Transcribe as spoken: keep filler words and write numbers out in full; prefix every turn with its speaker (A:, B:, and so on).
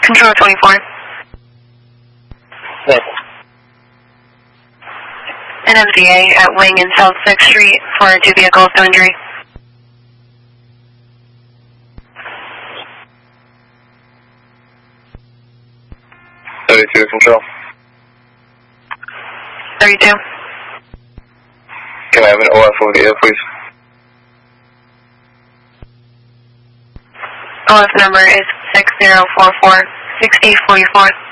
A: Control twenty-four.
B: Thanks.
A: N M D A at Wing and South sixth Street for two vehicles, no injury.
B: thirty-two, Control.
A: thirty-two.
B: Can I have an O F over the air, please?
A: O F number is six zero four four, six eight four four.